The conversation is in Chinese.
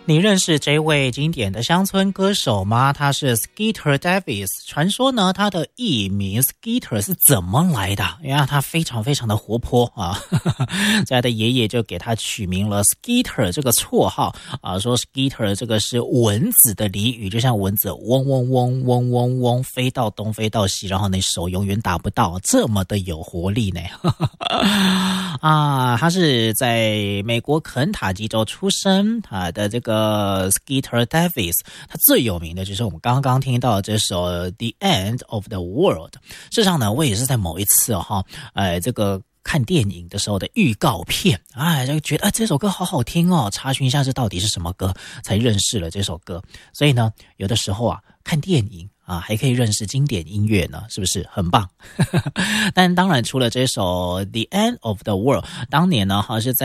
你认识这位经典的乡村歌手吗？他是 Skeeter Davis。传说呢，他的艺名 Skeeter 是怎么来的？因为他非常非常的活泼啊，所以他的爷爷就给他取名了 Skeeter 这个绰号啊，说 Skeeter 这个是蚊子的俚语，就像蚊子嗡嗡嗡嗡嗡嗡飞到东飞到西，然后你手永远打不到，这么的有活力呢。啊，他是在美国肯塔基州出生啊的这个 Skeeter Davis， 他最有名的就是我们刚刚听到的这首 The End of the World。 事实上呢，我也是在某一次这个看电影的时候的预告片，就觉得这首歌好好听哦，查询一下这到底是什么歌，才认识了这首歌。所以呢，有的时候看电影还可以认识经典音乐呢，是不是很棒？但当然除了这首 The End of the World， 当年呢是在